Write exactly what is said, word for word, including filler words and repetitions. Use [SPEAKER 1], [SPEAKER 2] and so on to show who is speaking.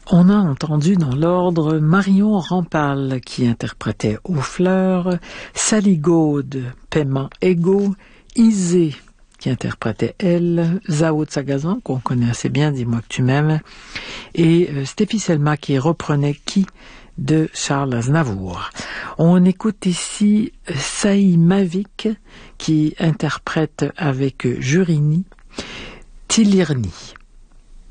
[SPEAKER 1] On a entendu dans l'ordre Marion Rampal qui interprétait Aux fleurs, Sally Gaude, Paiement égaux, Isée qui interprétait elle, Zao de Sagazan qu'on connaît assez bien, Dis-moi que tu m'aimes, et euh, Stéphie Selma qui reprenait Qui de Charles Aznavour. On écoute ici Saï Mavic qui interprète avec Jurini Tilirni.